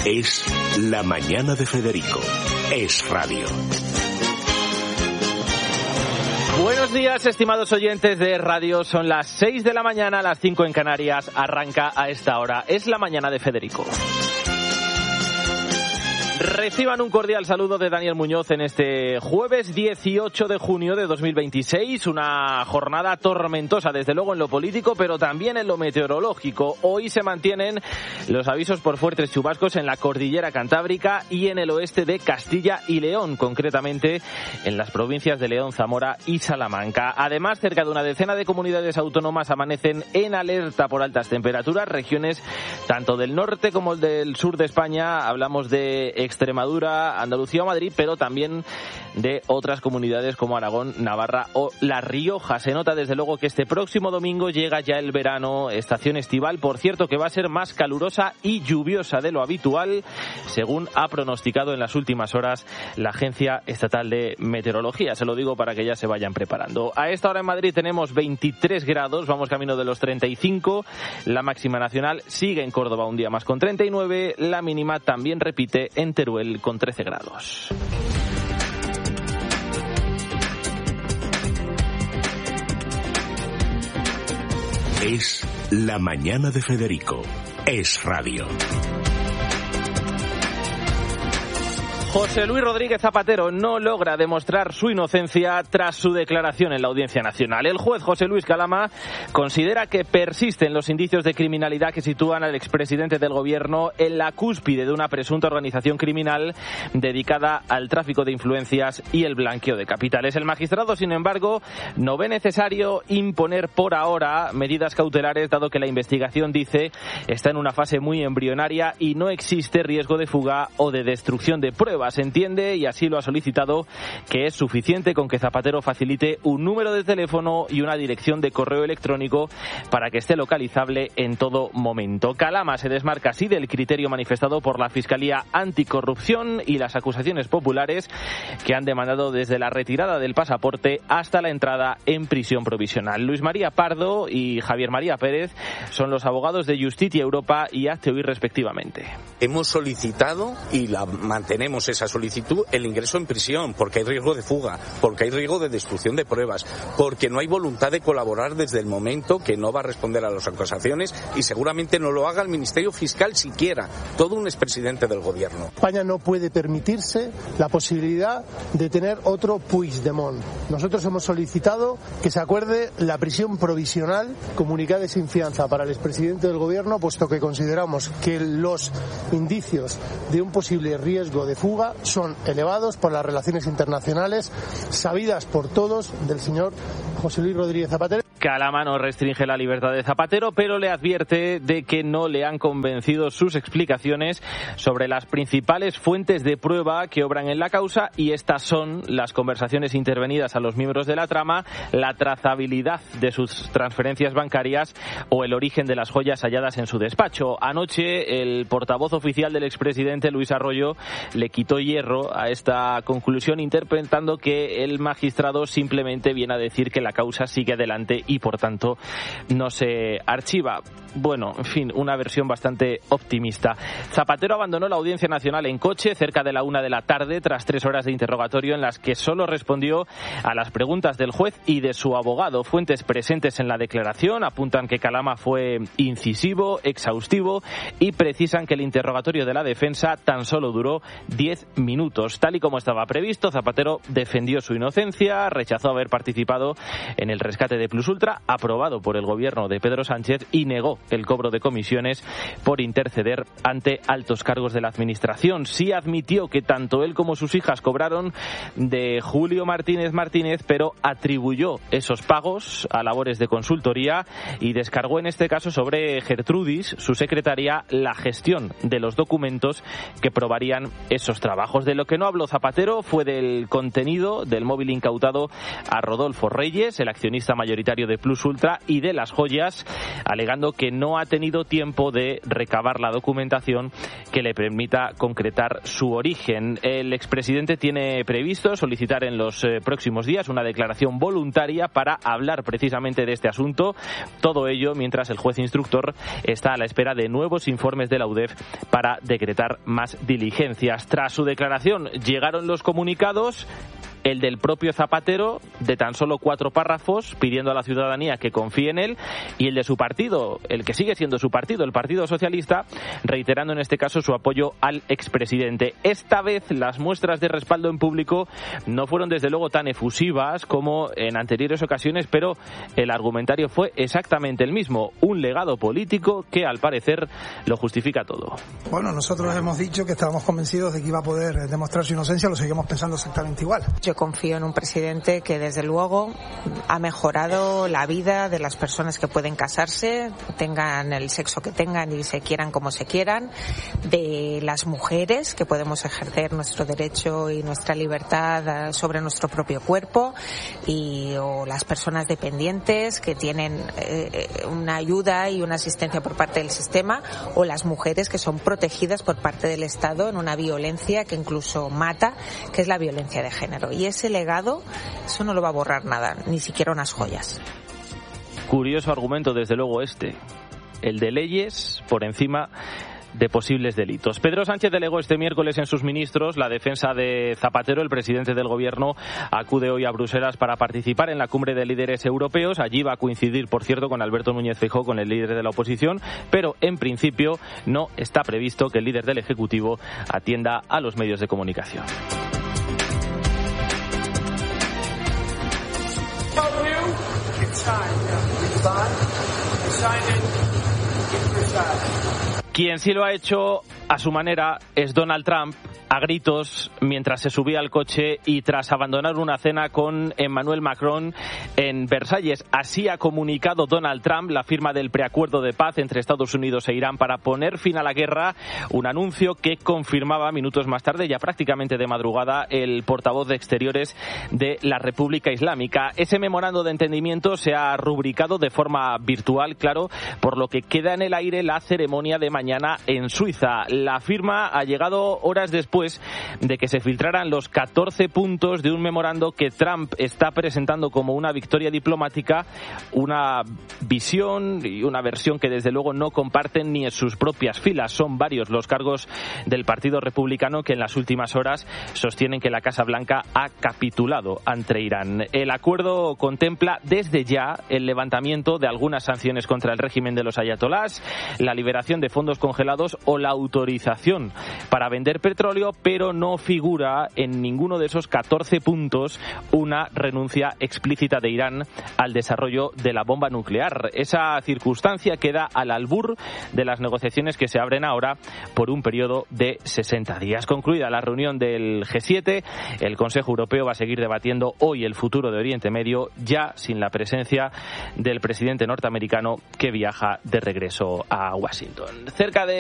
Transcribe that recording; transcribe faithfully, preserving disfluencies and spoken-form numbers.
Es La Mañana de Federico. Es radio. Buenos días, estimados oyentes de radio. Son las seis de la mañana, las cinco en Canarias. Arranca a esta hora. Es La Mañana de Federico. Reciban un cordial saludo de Daniel Muñoz en este jueves dieciocho de junio de dos mil veintiséis, una jornada tormentosa desde luego en lo político, pero también en lo meteorológico. Hoy se mantienen los avisos por fuertes chubascos en la cordillera cantábrica y en el oeste de Castilla y León, concretamente en las provincias de León, Zamora y Salamanca. Además, cerca de una decena de comunidades autónomas amanecen en alerta por altas temperaturas, regiones tanto del norte como del sur de España. Hablamos de Extremadura, Andalucía o Madrid, pero también de otras comunidades como Aragón, Navarra o La Rioja. Se nota desde luego que este próximo domingo llega ya el verano, estación estival, por cierto, que va a ser más calurosa y lluviosa de lo habitual, según ha pronosticado en las últimas horas la Agencia Estatal de Meteorología. Se lo digo para que ya se vayan preparando. A esta hora en Madrid tenemos veintitrés grados, vamos camino de los treinta y cinco. La máxima nacional sigue en Córdoba un día más con treinta y nueve. La mínima también repite en Teruel con trece grados. Es La Mañana de Federico. Es radio. José Luis Rodríguez Zapatero no logra demostrar su inocencia tras su declaración en la Audiencia Nacional. El juez José Luis Calama considera que persisten los indicios de criminalidad que sitúan al expresidente del Gobierno en la cúspide de una presunta organización criminal dedicada al tráfico de influencias y el blanqueo de capitales. El magistrado, sin embargo, no ve necesario imponer por ahora medidas cautelares, dado que la investigación, dice, está en una fase muy embrionaria y no existe riesgo de fuga o de destrucción de pruebas. Se entiende, y así lo ha solicitado, que es suficiente con que Zapatero facilite un número de teléfono y una dirección de correo electrónico para que esté localizable en todo momento. Calama se desmarca así del criterio manifestado por la Fiscalía Anticorrupción y las acusaciones populares que han demandado desde la retirada del pasaporte hasta la entrada en prisión provisional. Luis María Pardo y Javier María Pérez son los abogados de Justitia Europa y Hazte Oír respectivamente. Hemos solicitado y la mantenemos esa solicitud, el ingreso en prisión, porque hay riesgo de fuga, porque hay riesgo de destrucción de pruebas, porque no hay voluntad de colaborar desde el momento, que no va a responder a las acusaciones y seguramente no lo haga el Ministerio Fiscal siquiera, todo un expresidente del Gobierno. España no puede permitirse la posibilidad de tener otro Puigdemont. Nosotros hemos solicitado que se acuerde la prisión provisional comunicada sin fianza para el expresidente del Gobierno, puesto que consideramos que los indicios de un posible riesgo de fuga son elevados por las relaciones internacionales sabidas por todos del señor José Luis Rodríguez Zapatero. Calama no restringe la libertad de Zapatero, pero le advierte de que no le han convencido sus explicaciones sobre las principales fuentes de prueba que obran en la causa, y estas son las conversaciones intervenidas a los miembros de la trama, la trazabilidad de sus transferencias bancarias o el origen de las joyas halladas en su despacho. Anoche, el portavoz oficial del expresidente, Luis Arroyo, le quitó hierro a esta conclusión, interpretando que el magistrado simplemente viene a decir que la causa sigue adelante y por tanto no se archiva. Bueno, en fin, una versión bastante optimista. Zapatero abandonó la Audiencia Nacional en coche cerca de la una de la tarde tras tres horas de interrogatorio en las que solo respondió a las preguntas del juez y de su abogado. Fuentes presentes en la declaración apuntan que Calama fue incisivo, exhaustivo y precisan que el interrogatorio de la defensa tan solo duró diez minutos. Tal y como estaba previsto, Zapatero defendió su inocencia, rechazó haber participado en el rescate de Plus Ultra, aprobado por el gobierno de Pedro Sánchez, y negó el cobro de comisiones por interceder ante altos cargos de la administración. Sí admitió que tanto él como sus hijas cobraron de Julio Martínez Martínez, pero atribuyó esos pagos a labores de consultoría y descargó en este caso sobre Gertrudis, su secretaria, la gestión de los documentos que probarían esos trabajos. De lo que no habló Zapatero fue del contenido del móvil incautado a Rodolfo Reyes, el accionista mayoritario de de Plus Ultra y de las joyas, alegando que no ha tenido tiempo de recabar la documentación que le permita concretar su origen. El expresidente tiene previsto solicitar en los eh, próximos días una declaración voluntaria para hablar precisamente de este asunto. Todo ello mientras el juez instructor está a la espera de nuevos informes de la U D E F para decretar más diligencias. Tras su declaración llegaron los comunicados, el del propio Zapatero, de tan solo cuatro párrafos, pidiendo a la ciudadanía que confíe en él, y el de su partido, el que sigue siendo su partido, el Partido Socialista, reiterando en este caso su apoyo al expresidente. Esta vez las muestras de respaldo en público no fueron desde luego tan efusivas como en anteriores ocasiones, pero el argumentario fue exactamente el mismo, un legado político que al parecer lo justifica todo. Bueno, nosotros hemos dicho que estábamos convencidos de que iba a poder demostrar su inocencia, lo seguimos pensando exactamente igual. Yo confío en un presidente que desde luego ha mejorado la vida de las personas que pueden casarse, tengan el sexo que tengan y se quieran como se quieran, de las mujeres que podemos ejercer nuestro derecho y nuestra libertad sobre nuestro propio cuerpo, y o las personas dependientes que tienen eh, una ayuda y una asistencia por parte del sistema, o las mujeres que son protegidas por parte del Estado en una violencia que incluso mata, que es la violencia de género. Y ese legado, eso no lo va a borrar nada, ni siquiera unas joyas. Curioso argumento, desde luego, este, el de leyes por encima de posibles delitos. Pedro Sánchez delegó este miércoles en sus ministros la defensa de Zapatero. El presidente del gobierno acude hoy a Bruselas para participar en la cumbre de líderes europeos. Allí va a coincidir, por cierto, con Alberto Núñez Feijóo, con el líder de la oposición, pero en principio no está previsto que el líder del Ejecutivo atienda a los medios de comunicación. Quien sí lo ha hecho a su manera es Donald Trump, a gritos mientras se subía al coche y tras abandonar una cena con Emmanuel Macron en Versalles. Así ha comunicado Donald Trump la firma del preacuerdo de paz entre Estados Unidos e Irán para poner fin a la guerra, un anuncio que confirmaba minutos más tarde, ya prácticamente de madrugada, el portavoz de Exteriores de la República Islámica. Ese memorando de entendimiento se ha rubricado de forma virtual, claro, por lo que queda en el aire la ceremonia de mañana en Suiza. La firma ha llegado horas después de que se filtraran los catorce puntos de un memorando que Trump está presentando como una victoria diplomática, una visión y una versión que desde luego no comparten ni en sus propias filas. Son varios los cargos del Partido Republicano que en las últimas horas sostienen que la Casa Blanca ha capitulado ante Irán. El acuerdo contempla desde ya el levantamiento de algunas sanciones contra el régimen de los ayatolás, la liberación de fondos congelados o la autorización para vender petróleo, pero no figura en ninguno de esos catorce puntos una renuncia explícita de Irán al desarrollo de la bomba nuclear. Esa circunstancia queda al albur de las negociaciones que se abren ahora por un periodo de sesenta días. Concluida la reunión del G siete, el Consejo Europeo va a seguir debatiendo hoy el futuro de Oriente Medio, ya sin la presencia del presidente norteamericano que viaja de regreso a Washington. Cerca de